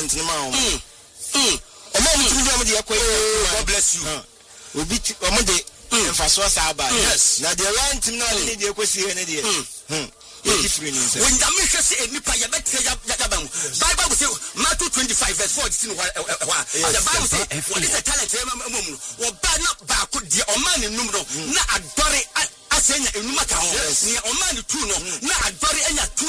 talent no ma God bless you. Obi omode emfaso asaba. Yes. Na the one team na dey dey kwesi here na dey. Different inside. When the mission say enipa ya betre ya bam. Bible say Matthew 25 verse 4 the Bible say what is the talent mum no oba na ba ko de o man num no na adore asenya enuma ka ho. Ne o man tu no na adore enya 2